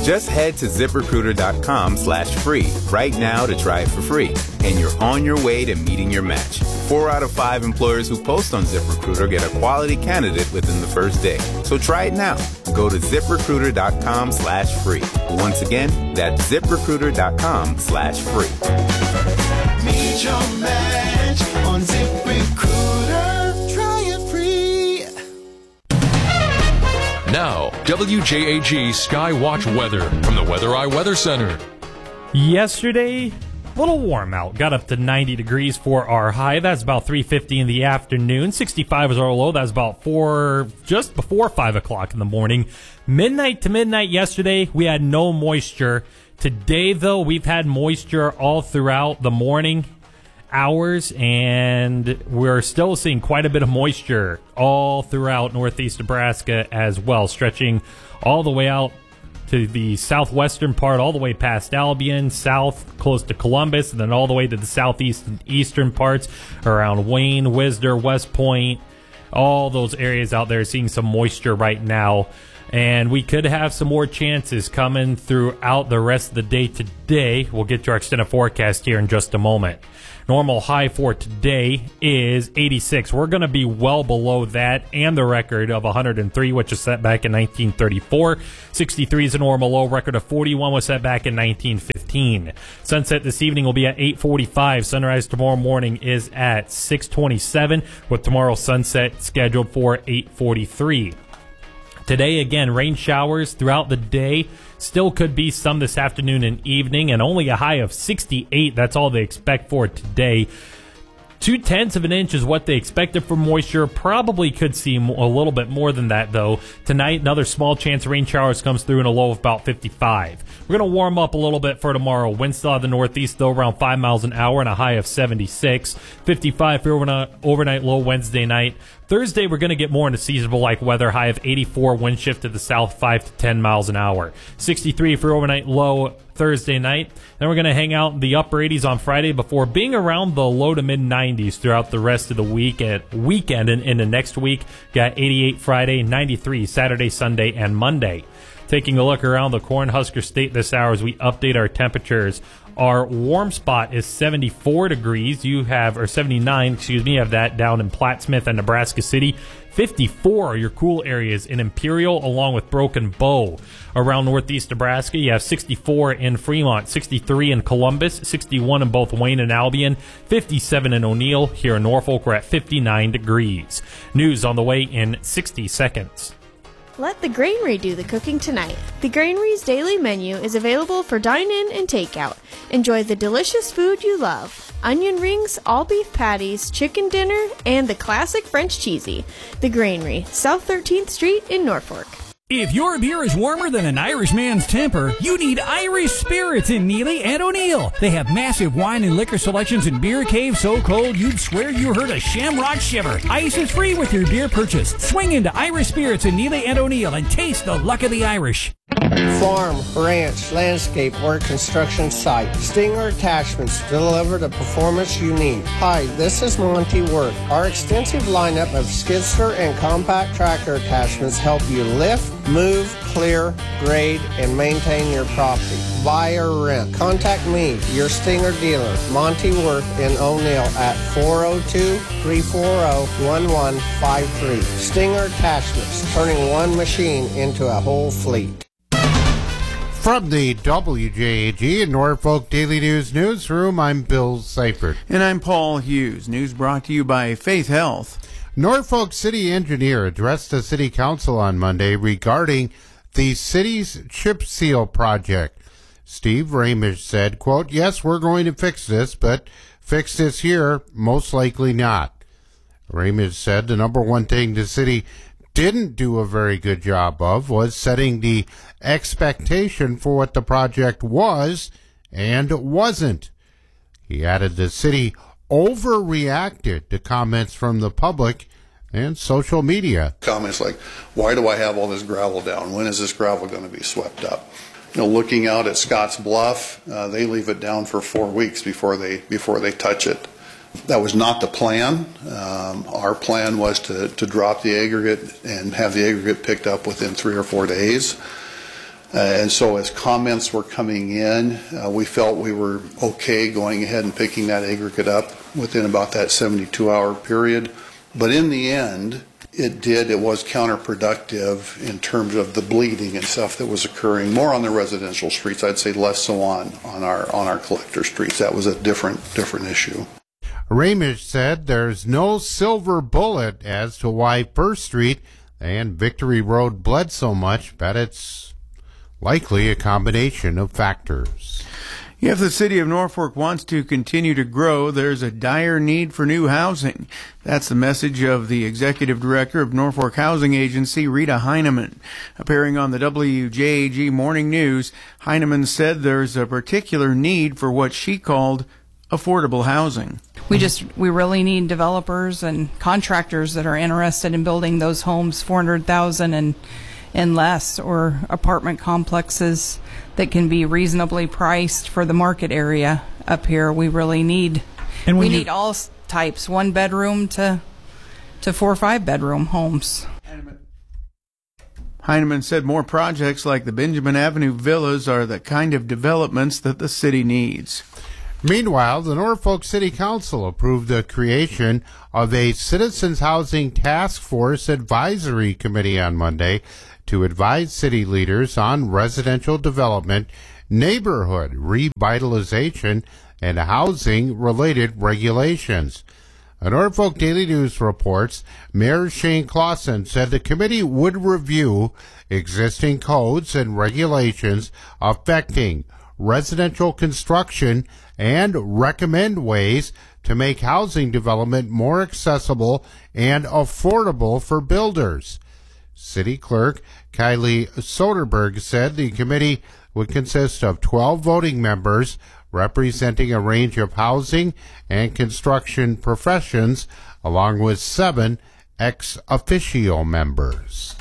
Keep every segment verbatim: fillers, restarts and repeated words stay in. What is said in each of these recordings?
Just head to ZipRecruiter.com slash free right now to try it for free. And you're on your way to meeting your match. Four out of five employers who post on ZipRecruiter get a quality candidate within the first day. So try it now. Go to ZipRecruiter.com slash free. Once again, that's ZipRecruiter.com slash free. Meet your match on ZipRecruiter. Try it free. Now, W J A G Skywatch weather from the Weather Eye Weather Center. Yesterday, a little warm out. Got up to ninety degrees for our high. That's about three fifty in the afternoon. sixty-five was our low. That's about four, just before five o'clock in the morning. Midnight to midnight yesterday, we had no moisture. Today, though, we've had moisture all throughout the morning hours, and we're still seeing quite a bit of moisture all throughout northeast Nebraska as well, stretching all the way out to the southwestern part, all the way past Albion, south, close to Columbus, and then all the way to the southeast and eastern parts around Wayne, Wisder, West Point, all those areas out there seeing some moisture right now. And we could have some more chances coming throughout the rest of the day today. We'll get to our extended forecast here in just a moment. Normal high for today is eighty-six. We're going to be well below that and the record of one hundred three, which was set back in nineteen thirty-four. sixty-three is a normal low. Record of forty-one was set back in nineteen fifteen. Sunset this evening will be at eight forty-five. Sunrise tomorrow morning is at six twenty-seven, with tomorrow's sunset scheduled for eight forty-three. Today, again, rain showers throughout the day. Still could be some this afternoon and evening, and only a high of sixty-eight. That's all they expect for today. Two-tenths of an inch is what they expected for moisture. Probably could see a little bit more than that, though. Tonight, another small chance of rain showers comes through in a low of about fifty-five. We're going to warm up a little bit for tomorrow. Winds still out of the northeast, though, around five miles an hour and a high of seventy-six. fifty-five for overnight, overnight low Wednesday night. Thursday, we're going to get more into seasonable-like weather, high of eighty-four, wind shift to the south, five to ten miles an hour. sixty-three for overnight low Thursday night. Then we're going to hang out in the upper eighties on Friday before being around the low to mid-nineties throughout the rest of the week and weekend and into next week. Got eighty-eight Friday, ninety-three Saturday, Sunday, and Monday. Taking a look around the Cornhusker State this hour as we update our temperatures. Our warm spot is seventy-four degrees. You have, or seventy-nine, excuse me, you have that down in Plattsmouth and Nebraska City. fifty-four are your cool areas in Imperial along with Broken Bow. Around northeast Nebraska, you have sixty-four in Fremont, sixty-three in Columbus, sixty-one in both Wayne and Albion, fifty-seven in O'Neill. Here in Norfolk, we're at fifty-nine degrees. News on the way in sixty seconds. Let the Granary do the cooking tonight. The Granary's daily menu is available for dine-in and takeout. Enjoy the delicious food you love. Onion rings, all beef patties, chicken dinner, and the classic French cheesy. The Granary, South thirteenth Street in Norfolk. If your beer is warmer than an Irishman's temper, you need Irish Spirits in Neely and O'Neill. They have massive wine and liquor selections in Beer Cave so cold you'd swear you heard a shamrock shiver. Ice is free with your beer purchase. Swing into Irish Spirits in Neely and O'Neill and taste the luck of the Irish. Farm, ranch, landscape, or construction site. Stinger Attachments deliver the performance you need. Hi, this is Monty Worth. Our extensive lineup of skidster and compact tractor attachments help you lift, move, clear, grade, and maintain your property. Buy or rent. Contact me, your Stinger dealer, Monty Worth in O'Neill at four oh two, three four oh, one one five three. Stinger Attachments, turning one machine into a whole fleet. From the W J A G and Norfolk Daily News Newsroom, I'm Bill Seifert. And I'm Paul Hughes. News brought to you by Faith Health. Norfolk City Engineer addressed the City Council on Monday regarding the city's chip seal project. Steve Ramish said, quote, yes, we're going to fix this, but fix this here, most likely not. Ramish said the number one thing the city didn't do a very good job of was setting the expectation for what the project was and wasn't. He added the city overreacted to comments from the public and social media. Comments like, why do I have all this gravel down? When is this gravel going to be swept up? You know, looking out at Scotts Bluff, uh, they leave it down for four weeks before they before they touch it. That was not the plan. Um, our plan was to, to drop the aggregate and have the aggregate picked up within three or four days. Uh, and so as comments were coming in, uh, we felt we were okay going ahead and picking that aggregate up within about that seventy-two hour period. But in the end, it did, it was counterproductive in terms of the bleeding and stuff that was occurring more on the residential streets. I'd say less so on, on our on our collector streets. That was a different different issue. Ramish said there's no silver bullet as to why First Street and Victory Road bled so much, but it's likely a combination of factors. If the city of Norfolk wants to continue to grow, there's a dire need for new housing. That's the message of the executive director of Norfolk Housing Agency, Rita Heineman. Appearing on the W J A G Morning News, Heineman said there's a particular need for what she called affordable housing. We just, we really need developers and contractors that are interested in building those homes, four hundred thousand and and less, or apartment complexes that can be reasonably priced for the market area up here. We really need, and we you, need all types, one bedroom to to four or five bedroom homes. Heineman said more projects like the Benjamin Avenue Villas are the kind of developments that the city needs. Meanwhile, the Norfolk City Council approved the creation of a Citizens Housing Task Force Advisory Committee on Monday to advise city leaders on residential development, neighborhood revitalization, and housing-related regulations. A Norfolk Daily News reports Mayor Shane Clausen said the committee would review existing codes and regulations affecting residential construction and recommend ways to make housing development more accessible and affordable for builders. City Clerk Kylie Soderberg said the committee would consist of twelve voting members representing a range of housing and construction professions, along with seven ex officio members.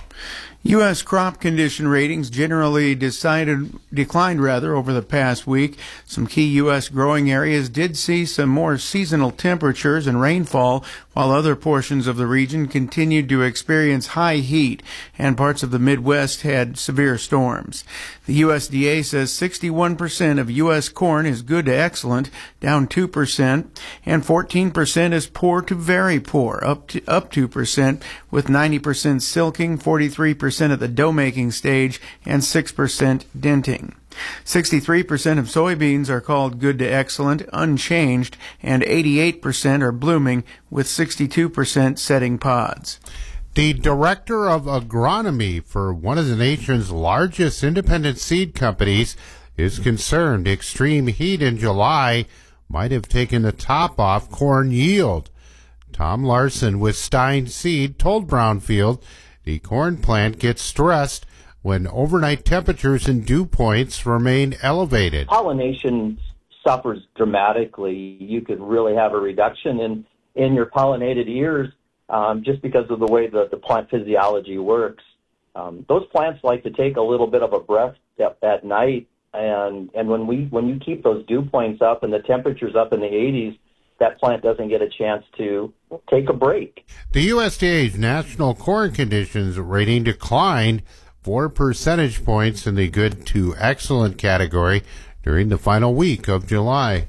U S crop condition ratings generally decided, declined rather over the past week. Some key U S growing areas did see some more seasonal temperatures and rainfall, while other portions of the region continued to experience high heat, and parts of the Midwest had severe storms. The U S D A says sixty-one percent of U S corn is good to excellent, down two percent, and fourteen percent is poor to very poor, up to, up two percent, with ninety percent silking, forty-three percent at the dough-making stage, and six percent denting. sixty-three percent of soybeans are called good to excellent, unchanged, and eighty-eight percent are blooming, with sixty-two percent setting pods. The director of agronomy for one of the nation's largest independent seed companies is concerned extreme heat in July might have taken the top off corn yield. Tom Larson with Stein Seed told Brownfield the corn plant gets stressed when overnight temperatures and dew points remain elevated. Pollination suffers dramatically. You could really have a reduction in, in your pollinated ears um, just because of the way that the plant physiology works. Um, those plants like to take a little bit of a breath at, at night, and, and when we when you keep those dew points up and the temperatures up in the eighties, that plant doesn't get a chance to take a break. The U S D A's national corn conditions rating declined four percentage points in the good to excellent category during the final week of July.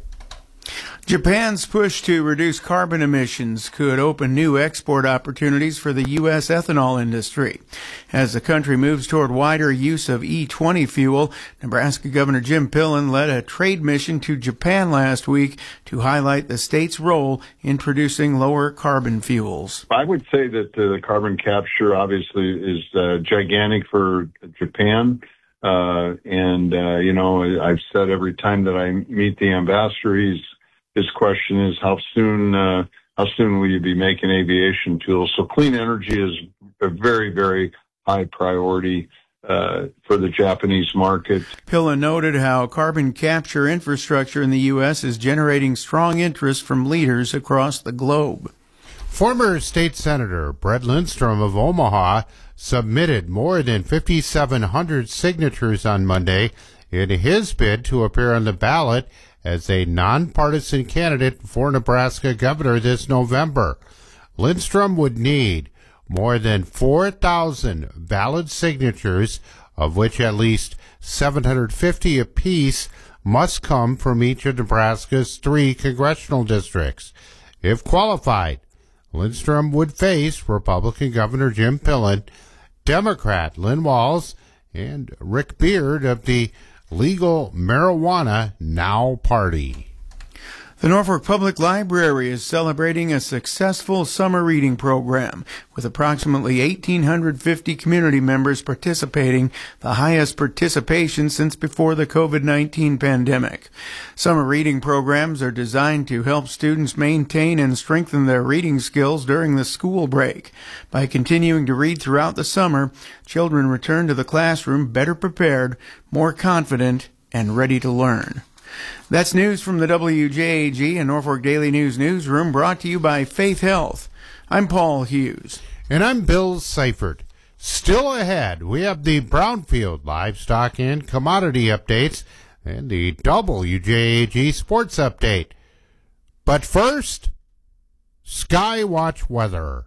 Japan's push to reduce carbon emissions could open new export opportunities for the U S ethanol industry. As the country moves toward wider use of E twenty fuel, Nebraska Governor Jim Pillen led a trade mission to Japan last week to highlight the state's role in producing lower carbon fuels. I would say that the carbon capture obviously is uh, gigantic for Japan. Uh, and, uh, you know, I've said every time that I meet the ambassador, he's His question is how soon uh, how soon will you be making aviation fuel? So clean energy is a very, very high priority uh, for the Japanese market. Pillen noted how carbon capture infrastructure in the U S is generating strong interest from leaders across the globe. Former state senator Brett Lindstrom of Omaha submitted more than fifty-seven hundred signatures on Monday in his bid to appear on the ballot as a nonpartisan candidate for Nebraska governor this November. Lindstrom would need more than four thousand valid signatures, of which at least seven hundred fifty apiece must come from each of Nebraska's three congressional districts. If qualified, Lindstrom would face Republican Governor Jim Pillen, Democrat Lynn Walls, and Rick Beard of the Legal Marijuana Now Party. The Norfolk Public Library is celebrating a successful summer reading program with approximately one thousand eight hundred fifty community members participating, the highest participation since before the COVID nineteen pandemic. Summer reading programs are designed to help students maintain and strengthen their reading skills during the school break. By continuing to read throughout the summer, children return to the classroom better prepared, more confident, and ready to learn. That's news from the W J A G and Norfolk Daily News Newsroom, brought to you by Faith Health. I'm Paul Hughes. And I'm Bill Seifert. Still ahead, we have the Brownfield livestock and commodity updates and the W J A G sports update. But first, Skywatch weather.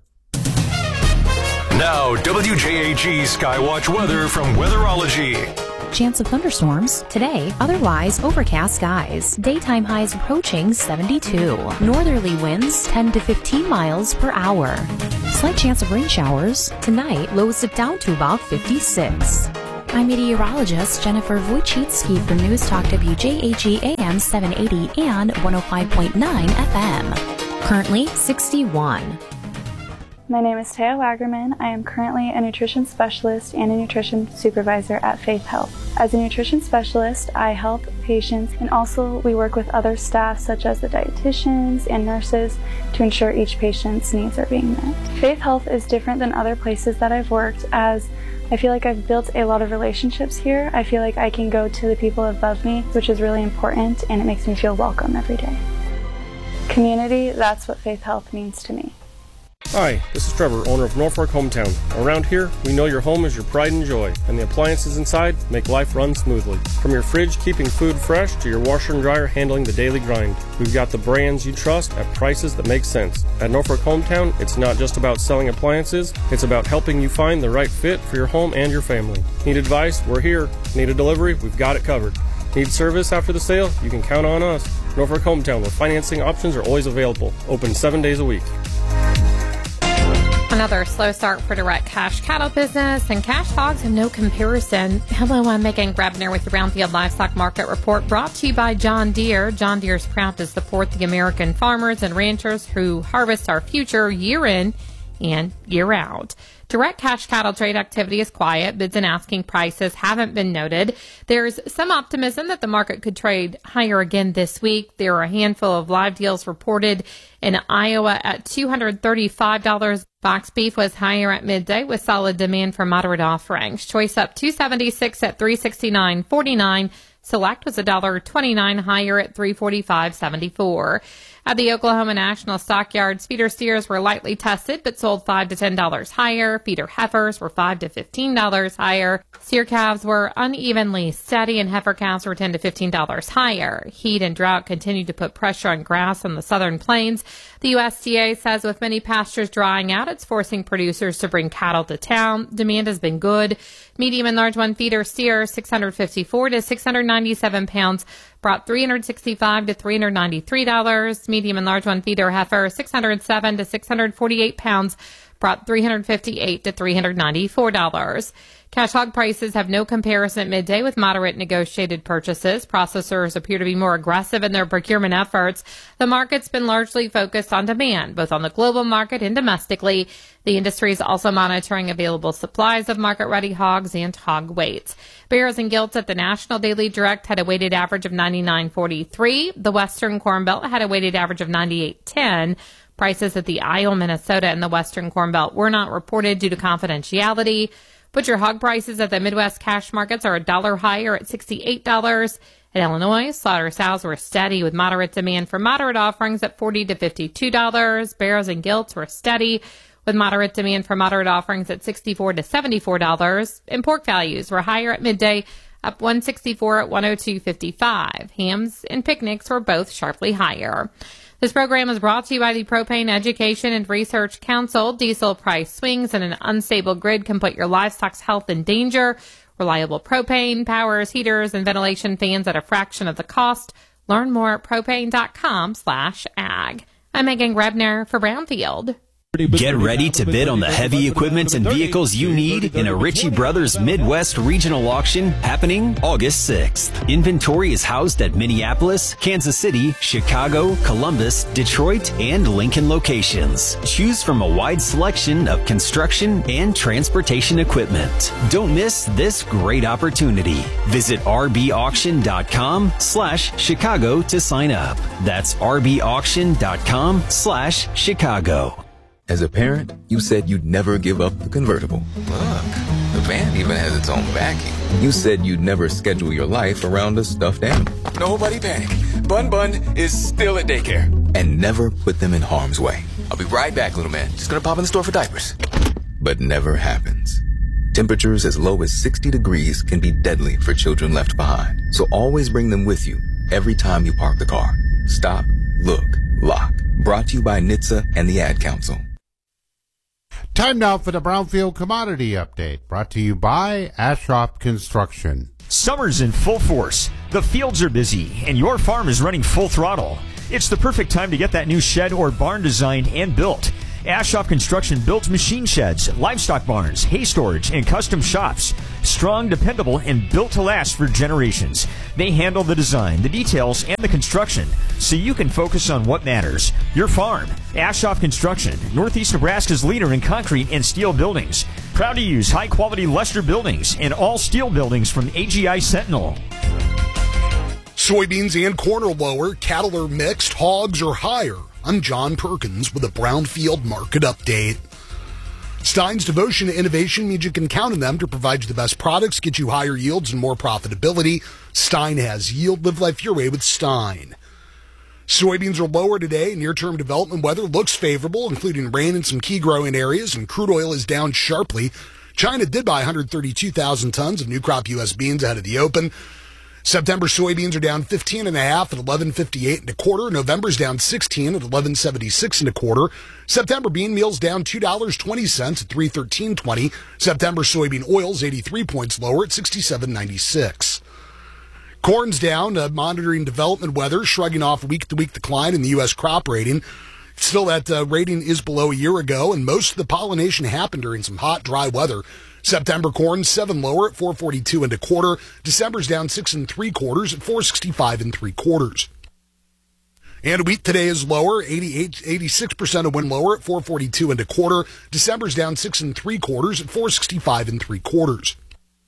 Now, W J A G Skywatch weather from Weatherology. Chance of thunderstorms today, otherwise overcast skies. Daytime highs approaching seventy-two. Northerly winds ten to fifteen miles per hour. Slight chance of rain showers. Tonight, lows dip down to about fifty-six. I'm meteorologist Jennifer Wojcicki for News Talk W J A G A M seven eighty and one oh five point nine F M. Currently sixty-one. My name is Taya Wagerman. I am currently a nutrition specialist and a nutrition supervisor at Faith Health. As a nutrition specialist, I help patients, and also we work with other staff such as the dietitians and nurses to ensure each patient's needs are being met. Faith Health is different than other places that I've worked, as I feel like I've built a lot of relationships here. I feel like I can go to the people above me, which is really important, and it makes me feel welcome every day. Community, that's what Faith Health means to me. Hi, this is Trevor, owner of Norfolk Hometown. Around here, we know your home is your pride and joy, and the appliances inside make life run smoothly. From your fridge keeping food fresh to your washer and dryer handling the daily grind, we've got the brands you trust at prices that make sense. At Norfolk Hometown, it's not just about selling appliances, it's about helping you find the right fit for your home and your family. Need advice? We're here. Need a delivery? We've got it covered. Need service after the sale? You can count on us. Norfolk Hometown, where financing options are always available. Open seven days a week. Another slow start for direct cash cattle business, and cash hogs have no comparison. Hello, I'm Megan Grebner with the Brownfield Livestock Market Report, brought to you by John Deere. John Deere is proud to support the American farmers and ranchers who harvest our future year in and year out. Direct cash cattle trade activity is quiet. Bids and asking prices haven't been noted. There's some optimism that the market could trade higher again this week. There are a handful of live deals reported in Iowa at two hundred thirty-five dollars. Box beef was higher at midday with solid demand for moderate offerings. Choice up two seventy-six at three sixty-nine forty-nine. Select was one dollar twenty-nine higher at three forty-five seventy-four. At the Oklahoma National Stockyards, feeder steers were lightly tested but sold five to ten dollars higher. Feeder heifers were five to fifteen dollars higher. Steer calves were unevenly steady, and heifer calves were ten to fifteen dollars higher. Heat and drought continued to put pressure on grass on the southern plains. The U S D A says with many pastures drying out, it's forcing producers to bring cattle to town. Demand has been good. Medium and large one feeder steer, six hundred fifty-four to six hundred ninety-seven pounds, brought three hundred sixty-five to three hundred ninety-three dollars. Medium and large one feeder heifer, six hundred seven to six hundred forty-eight pounds, brought three hundred fifty-eight to three hundred ninety-four dollars. Cash hog prices have no comparison at midday with moderate negotiated purchases. Processors appear to be more aggressive in their procurement efforts. The market's been largely focused on demand, both on the global market and domestically. The industry is also monitoring available supplies of market-ready hogs and hog weights. Barrows and Gilts at the National Daily Direct had a weighted average of ninety-nine forty-three. The Western Corn Belt had a weighted average of ninety-eight ten. Prices at the Isle, Minnesota, and the Western Corn Belt were not reported due to confidentiality. Butcher hog prices at the Midwest cash markets are a dollar higher at sixty-eight dollars. In Illinois, slaughter sows were steady with moderate demand for moderate offerings at forty to fifty-two dollars. Barrows and Gilts were steady with moderate demand for moderate offerings at sixty-four to seventy-four dollars. And pork values were higher at midday, up one sixty-four at one oh two fifty-five. Hams and picnics were both sharply higher. This program is brought to you by the Propane Education and Research Council. Diesel price swings and an unstable grid can put your livestock's health in danger. Reliable propane, powers, heaters, and ventilation fans at a fraction of the cost. Learn more at propane.com slash ag. I'm Megan Grebner for Brownfield. Get ready to bid on the heavy equipment and vehicles you need in a Ritchie Brothers Midwest Regional Auction happening August sixth. Inventory is housed at Minneapolis, Kansas City, Chicago, Columbus, Detroit, and Lincoln locations. Choose from a wide selection of construction and transportation equipment. Don't miss this great opportunity. Visit rbauction.com slash Chicago to sign up. That's rbauction.com slash Chicago. As a parent, you said you'd never give up the convertible. Look, the van even has its own backing. You said you'd never schedule your life around a stuffed animal. Nobody panic. Bun Bun is still at daycare. And never put them in harm's way. I'll be right back, little man. Just gonna pop in the store for diapers. But never happens. Temperatures as low as sixty degrees can be deadly for children left behind. So always bring them with you every time you park the car. Stop, look, lock. Brought to you by N H T S A and the Ad Council. Time now for the Brownfield Commodity Update, brought to you by Ashrop Construction. Summer's in full force. The fields are busy, and your farm is running full throttle. It's the perfect time to get that new shed or barn designed and built. Ashrop Construction builds machine sheds, livestock barns, hay storage, and custom shops. Strong, dependable, and built to last for generations. They handle the design, the details, and the construction, so you can focus on what matters, your farm. Ashrop Construction, Northeast Nebraska's leader in concrete and steel buildings. Proud to use high-quality Lester buildings and all steel buildings from A G I Sentinel. Soybeans and corn are lower, cattle are mixed, hogs are higher. I'm John Perkins with a Brownfield Market Update. Stein's devotion to innovation means you can count on them to provide you the best products, get you higher yields and more profitability. Stein has yield. Live life your way with Stein. Soybeans are lower today. Near-term development weather looks favorable, including rain in some key growing areas, and crude oil is down sharply. China did buy one hundred thirty-two thousand tons of new crop U S beans ahead of the open. September soybeans are down fifteen and a half at eleven fifty-eight and a quarter. November's down sixteen at eleven seventy-six and a quarter. September bean meal's down two dollars and twenty cents at three thirteen twenty. September soybean oil's eighty-three points lower at sixty-seven ninety-six. Corn's down, uh, monitoring development weather, shrugging off week-to-week decline in the U S crop rating. Still, that uh, rating is below a year ago, and most of the pollination happened during some hot, dry weather. September corn seven lower at four forty-two and a quarter. December's down six and three quarters at four sixty-five and three quarters. And wheat today is lower, eighty-eight, eighty-six percent of win lower at four forty-two and a quarter. December's down six and three quarters at four sixty-five and three quarters.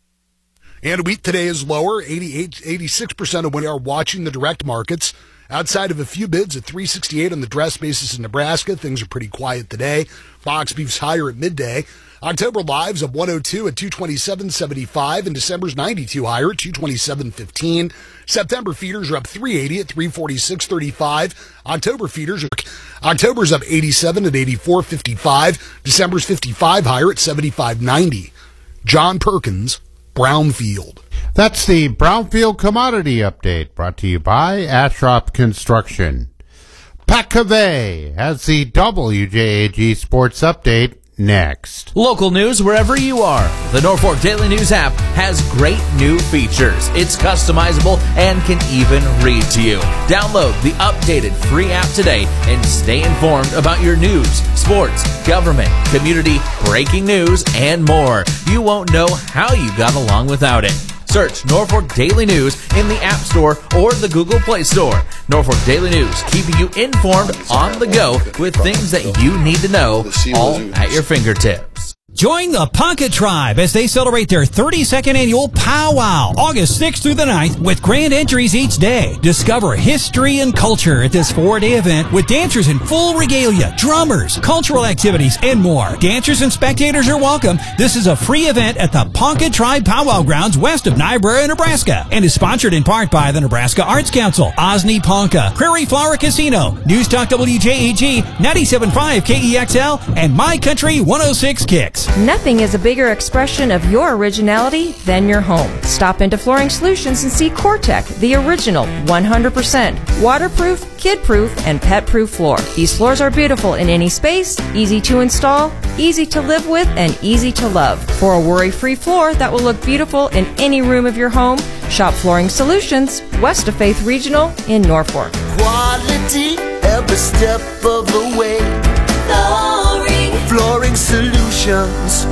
And wheat today is lower, eighty-eight, eighty-six percent of win are watching the direct markets. Outside of a few bids at three sixty-eight on the dress basis in Nebraska, things are pretty quiet today. Box beef's higher at midday. October lives up one oh two at two twenty-seven seventy-five, and December's ninety-two higher at two twenty-seven fifteen. September feeders are up three eighty at three forty-six thirty-five. October feeders are October's up eighty-seven at eighty-four fifty-five. December's fifty-five higher at seventy-five ninety. John Perkins, Brownfield. That's the Brownfield Commodity Update, brought to you by Ashrop Construction. Pat Cavey has the W J A G Sports Update next. Local news wherever you are. The Norfolk Daily News app has great new features. It's customizable and can even read to you. Download the updated free app today and stay informed about your news, sports, government, community, breaking news, and more. You won't know how you got along without it. Search Norfolk Daily News in the App Store or the Google Play Store. Norfolk Daily News, keeping you informed on the go with things that you need to know, all at your fingertips. Join the Ponca Tribe as they celebrate their thirty-second annual powwow, August sixth through the ninth, with grand entries each day. Discover history and culture at this four-day event with dancers in full regalia, drummers, cultural activities, and more. Dancers and spectators are welcome. This is a free event at the Ponca Tribe Powwow Grounds west of Niobrara, Nebraska, and is sponsored in part by the Nebraska Arts Council, Osney Ponca, Prairie Flower Casino, News Talk W J A G, ninety-seven point five K E X L, and My Country one oh six Kicks. Nothing is a bigger expression of your originality than your home. Stop into Flooring Solutions and see Cortec, the original one hundred percent waterproof, kid-proof, and pet-proof floor. These floors are beautiful in any space, easy to install, easy to live with and easy to love. For a worry-free floor that will look beautiful in any room of your home, shop Flooring Solutions, west of Faith Regional in Norfolk. Quality every step of the way. Flooring, Flooring Solutions.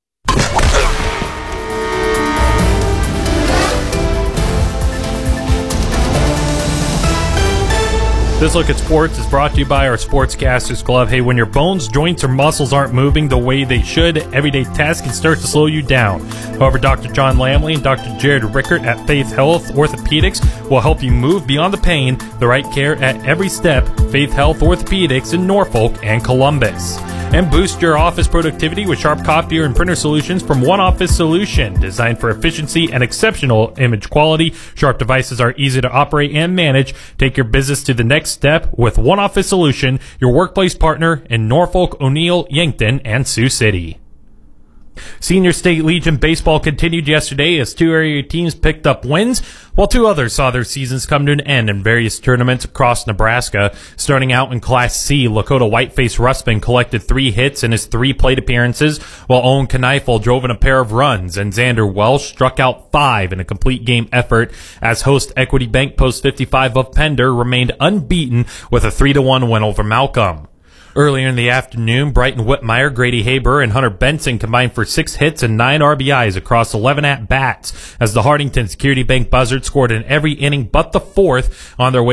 This Look at Sports is brought to you by our Sportscasters Club. Hey, when your bones, joints, or muscles aren't moving the way they should, everyday tasks can start to slow you down. However, Doctor John Lamley and Doctor Jared Rickert at Faith Health Orthopedics will help you move beyond the pain, the right care at every step. Faith Health Orthopedics in Norfolk and Columbus. And boost your office productivity with sharp copier and printer solutions from One Office Solution. Designed for efficiency and exceptional image quality, Sharp devices are easy to operate and manage. Take your business to the next step with One Office Solution, your workplace partner in Norfolk, O'Neill, Yankton, and Sioux City. Senior State Legion baseball continued yesterday as two area teams picked up wins, while two others saw their seasons come to an end in various tournaments across Nebraska. Starting out in Class C, Lakota Whiteface Ruspin collected three hits in his three plate appearances, while Owen Kneifel drove in a pair of runs, and Xander Welsh struck out five in a complete game effort as host Equity Bank Post fifty-five of Pender remained unbeaten with a three to one win over Malcolm. Earlier in the afternoon, Brighton Whitmire, Grady Haber, and Hunter Benson combined for six hits and nine R B Is across eleven at-bats as the Hardington Security Bank Buzzards scored in every inning but the fourth on their way